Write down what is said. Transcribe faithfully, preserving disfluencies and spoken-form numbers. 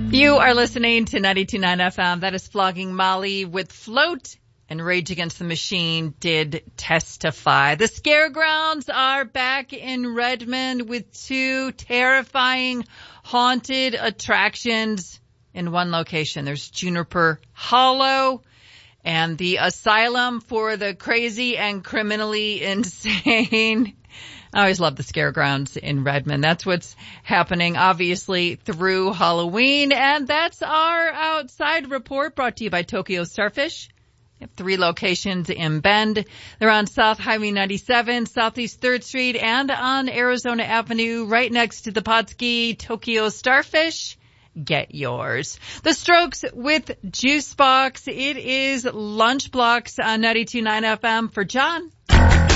You are listening to ninety-two point nine F M. That is Flogging Molly with Float, and Rage Against the Machine did Testify. The Scaregrounds are back in Redmond with two terrifying haunted attractions in one location. There's Juniper Hollow and the Asylum for the Crazy and Criminally Insane. I always love the Scaregrounds in Redmond. That's what's happening, obviously, through Halloween. And that's our Outside Report, brought to you by Tokyo Starfish. We have three locations in Bend. They're on South Highway ninety-seven, Southeast third Street, and on Arizona Avenue, right next to the Potski Tokyo Starfish. Get yours. The Strokes with Juicebox. It is Lunch Blocks on ninety-two point nine F M for John.